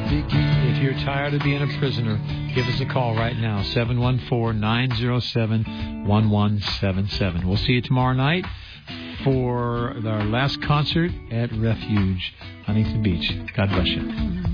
If you're tired of being a prisoner, give us a call right now, 714-907-1177. We'll see you tomorrow night for our last concert at Refuge, Huntington Beach. God bless you.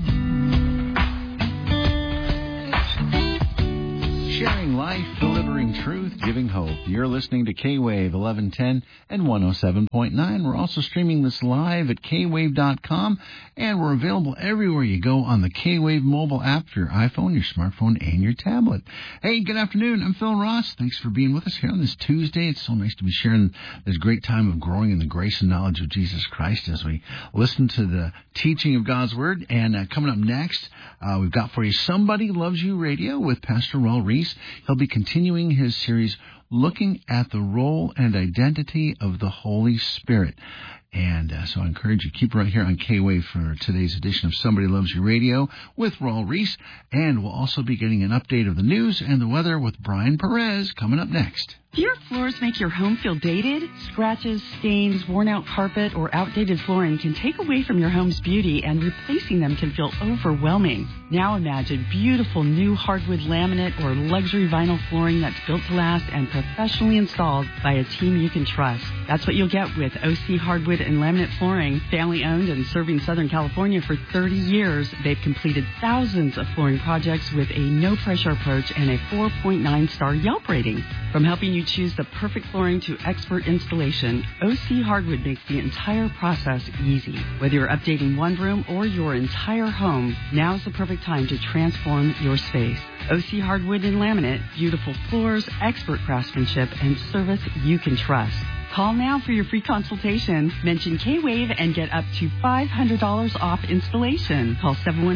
Sharing life, delivering truth, giving hope. You're listening to K-Wave 1110 and 107.9. We're also streaming this live at kwave.com, and we're available everywhere you go on the K-Wave mobile app for your iPhone, your smartphone, and your tablet. Hey, good afternoon. I'm Phil Ross. Thanks for being with us here on this Tuesday. It's so nice to be sharing this great time of growing in the grace and knowledge of Jesus Christ as we listen to the teaching of God's Word. And coming up next, we've got for you Somebody Loves You Radio with Pastor Raul Reese. He'll be continuing his series looking at the role and identity of the Holy Spirit. And so I encourage you, keep right here on K-Wave for today's edition of Somebody Loves You Radio with Raul Reese. And we'll also be getting an update of the news and the weather with Brian Perez coming up next. Do your floors make your home feel dated? Scratches, stains, worn-out carpet, or outdated flooring can take away from your home's beauty, and replacing them can feel overwhelming. Now imagine beautiful new hardwood laminate or luxury vinyl flooring that's built to last and professionally installed by a team you can trust. That's what you'll get with OC Hardwood and Laminate Flooring. Family-owned and serving Southern California for 30 years, they've completed thousands of flooring projects with a no-pressure approach and a 4.9-star Yelp rating. From helping you choose the perfect flooring to expert installation, OC Hardwood makes the entire process easy. Whether you're updating one room or your entire home, now's the perfect time to transform your space. OC Hardwood and Laminate, beautiful floors, expert craftsmanship, and service you can trust. Call now for your free consultation. Mention K-Wave and get up to $500 off installation. Call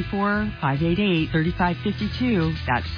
714-588-3552. That's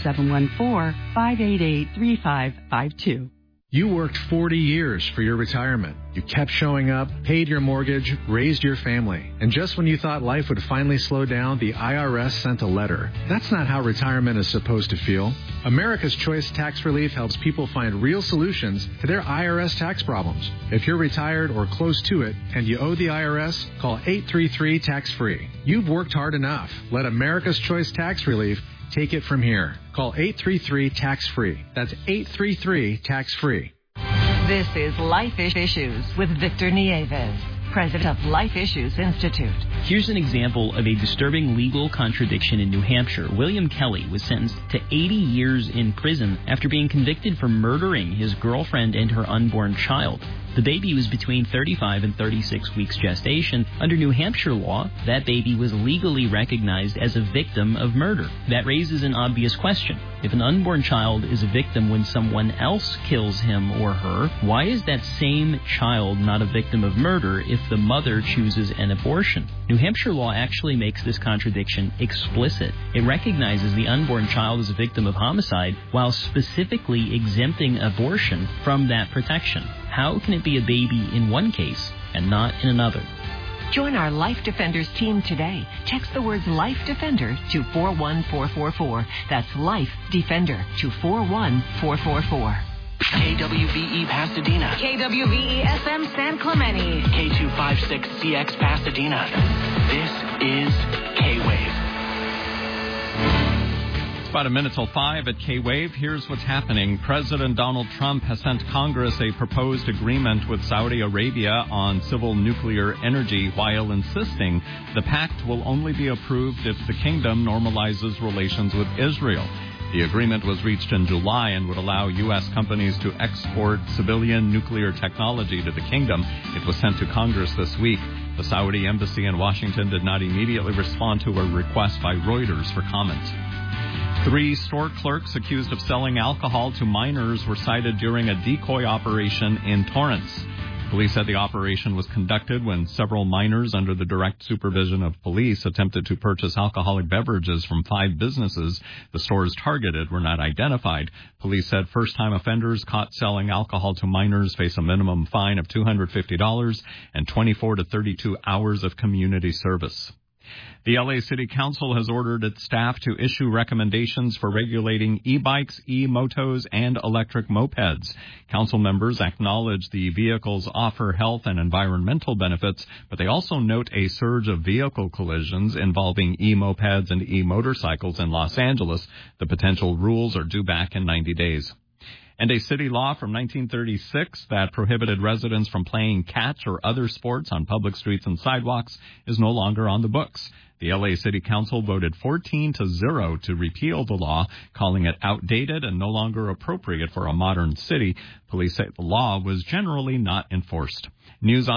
714-588-3552. You worked 40 years for your retirement. You kept showing up, paid your mortgage, raised your family. And just when you thought life would finally slow down, the IRS sent a letter. That's not how retirement is supposed to feel. America's Choice Tax Relief helps people find real solutions to their IRS tax problems. If you're retired or close to it and you owe the IRS, call 833-TAX-FREE. You've worked hard enough. Let America's Choice Tax Relief take it from here. Call 833-TAX-FREE. That's 833-TAX-FREE. This is Life Issues with Victor Nieves, president of Life Issues Institute. Here's an example of a disturbing legal contradiction in New Hampshire. William Kelly was sentenced to 80 years in prison after being convicted for murdering his girlfriend and her unborn child. The baby was between 35 and 36 weeks gestation. Under New Hampshire law, that baby was legally recognized as a victim of murder. That raises an obvious question. If an unborn child is a victim when someone else kills him or her, why is that same child not a victim of murder if the mother chooses an abortion? New Hampshire law actually makes this contradiction explicit. It recognizes the unborn child as a victim of homicide while specifically exempting abortion from that protection. How can it be a baby in one case and not in another? Join our Life Defenders team today. Text the words Life Defender to 41444. That's Life Defender to 41444. KWVE Pasadena. KWVE FM San Clemente. K256CX Pasadena. This is K-Wave. It's about a minute till 5 at K-Wave. Here's what's happening. President Donald Trump has sent Congress a proposed agreement with Saudi Arabia on civil nuclear energy while insisting the pact will only be approved if the kingdom normalizes relations with Israel. The agreement was reached in July and would allow U.S. companies to export civilian nuclear technology to the kingdom. It was sent to Congress this week. The Saudi embassy in Washington did not immediately respond to a request by Reuters for comment. 3 store clerks accused of selling alcohol to minors were cited during a decoy operation in Torrance. Police said the operation was conducted when several minors, under the direct supervision of police, attempted to purchase alcoholic beverages from 5 businesses. The stores targeted were not identified. Police said first-time offenders caught selling alcohol to minors face a minimum fine of $250 and 24 to 32 hours of community service. The LA City Council has ordered its staff to issue recommendations for regulating e-bikes, e-motos, and electric mopeds. Council members acknowledge the vehicles offer health and environmental benefits, but they also note a surge of vehicle collisions involving e-mopeds and e-motorcycles in Los Angeles. The potential rules are due back in 90 days. And a city law from 1936 that prohibited residents from playing catch or other sports on public streets and sidewalks is no longer on the books. The LA City Council voted 14-0 to repeal the law, calling it outdated and no longer appropriate for a modern city. Police say the law was generally not enforced. News on